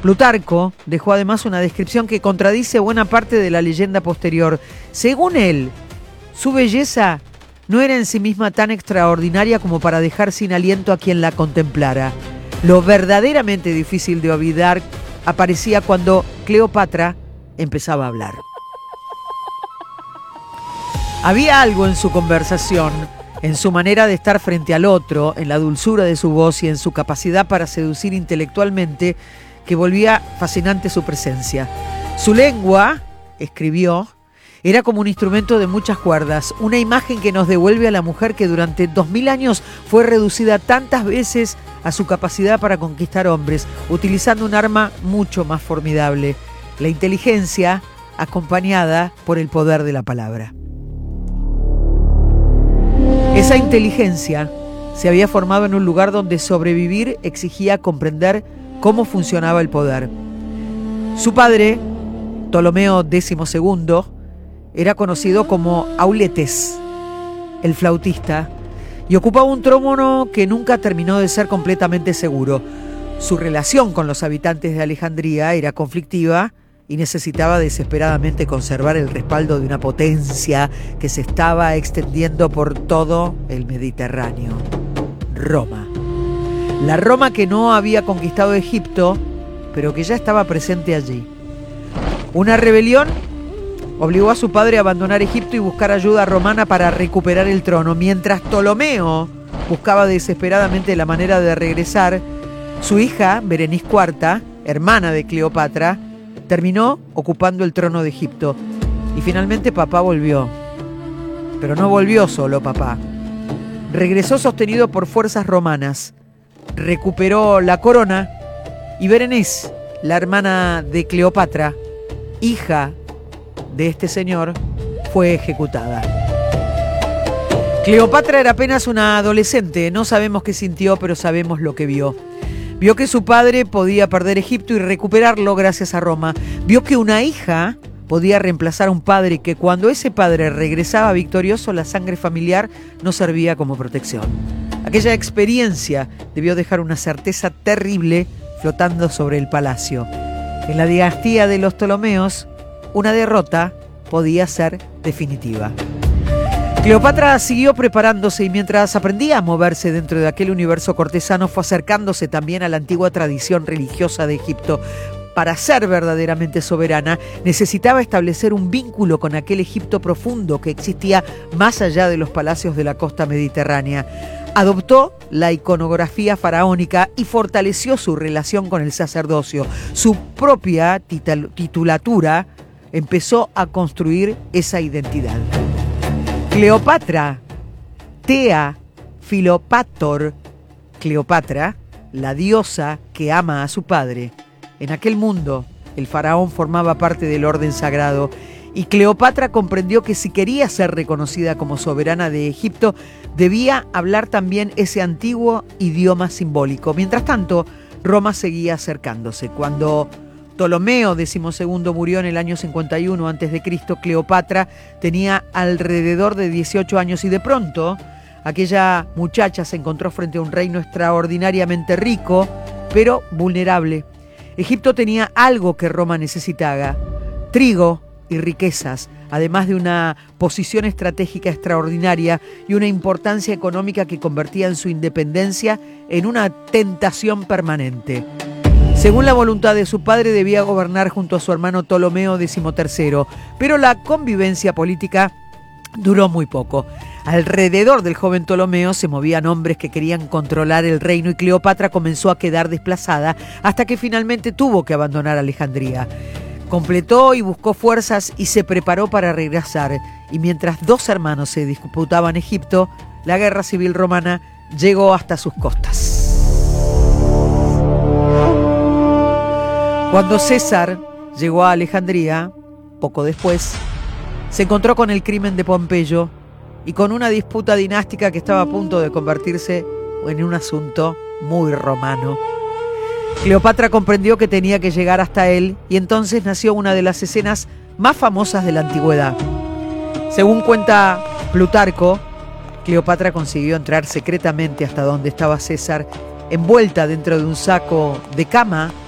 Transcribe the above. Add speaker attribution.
Speaker 1: Plutarco dejó además una descripción que contradice buena parte de la leyenda posterior. Según él, su belleza no era en sí misma tan extraordinaria como para dejar sin aliento a quien la contemplara. Lo verdaderamente difícil de olvidar aparecía cuando Cleopatra empezaba a hablar. Había algo en su conversación, en su manera de estar frente al otro, en la dulzura de su voz y en su capacidad para seducir intelectualmente, que volvía fascinante su presencia. Su lengua, escribió, era como un instrumento de muchas cuerdas, una imagen que nos devuelve a la mujer que durante 2000 años fue reducida tantas veces a su capacidad para conquistar hombres, utilizando un arma mucho más formidable, la inteligencia acompañada por el poder de la palabra. Esa inteligencia se había formado en un lugar donde sobrevivir exigía comprender cómo funcionaba el poder. Su padre, Ptolomeo XII, era conocido como Auletes, el flautista, y ocupaba un trono que nunca terminó de ser completamente seguro. Su relación con los habitantes de Alejandría era conflictiva y necesitaba desesperadamente conservar el respaldo de una potencia que se estaba extendiendo por todo el Mediterráneo. Roma. La Roma que no había conquistado Egipto, pero que ya estaba presente allí. Una rebelión obligó a su padre a abandonar Egipto y buscar ayuda romana para recuperar el trono. Mientras Ptolomeo buscaba desesperadamente la manera de regresar, su hija, Berenice IV, hermana de Cleopatra, terminó ocupando el trono de Egipto. Y finalmente papá volvió. Pero no volvió solo papá. Regresó sostenido por fuerzas romanas. Recuperó la corona y Berenice, la hermana de Cleopatra, hija de este señor, fue ejecutada. Cleopatra era apenas una adolescente. No sabemos qué sintió, pero sabemos lo que vio. Vio que su padre podía perder Egipto y recuperarlo gracias a Roma. Vio que una hija podía reemplazar a un padre y que cuando ese padre regresaba victorioso, la sangre familiar no servía como protección. Aquella experiencia debió dejar una certeza terrible flotando sobre el palacio. En la dinastía de los Ptolomeos, una derrota podía ser definitiva. Cleopatra siguió preparándose y mientras aprendía a moverse dentro de aquel universo cortesano, fue acercándose también a la antigua tradición religiosa de Egipto. Para ser verdaderamente soberana, necesitaba establecer un vínculo con aquel Egipto profundo que existía más allá de los palacios de la costa mediterránea. Adoptó la iconografía faraónica y fortaleció su relación con el sacerdocio. Su propia titulatura empezó a construir esa identidad. Cleopatra, Thea Philopator, Cleopatra, la diosa que ama a su padre. En aquel mundo, el faraón formaba parte del orden sagrado y Cleopatra comprendió que si quería ser reconocida como soberana de Egipto, debía hablar también ese antiguo idioma simbólico. Mientras tanto, Roma seguía acercándose. Cuando Ptolomeo XII murió en el año 51 a.C., Cleopatra tenía alrededor de 18 años y de pronto aquella muchacha se encontró frente a un reino extraordinariamente rico, pero vulnerable. Egipto tenía algo que Roma necesitaba: trigo y riquezas, además de una posición estratégica extraordinaria y una importancia económica que convertía en su independencia en una tentación permanente. Según la voluntad de su padre, debía gobernar junto a su hermano Ptolomeo XIII, pero la convivencia política duró muy poco. Alrededor del joven Ptolomeo se movían hombres que querían controlar el reino y Cleopatra comenzó a quedar desplazada hasta que finalmente tuvo que abandonar Alejandría. Completó y buscó fuerzas y se preparó para regresar. Y mientras dos hermanos se disputaban Egipto, la guerra civil romana llegó hasta sus costas. Cuando César llegó a Alejandría, poco después, se encontró con el crimen de Pompeyo y con una disputa dinástica que estaba a punto de convertirse en un asunto muy romano. Cleopatra comprendió que tenía que llegar hasta él y entonces nació una de las escenas más famosas de la antigüedad. Según cuenta Plutarco, Cleopatra consiguió entrar secretamente hasta donde estaba César, envuelta dentro de un saco de cama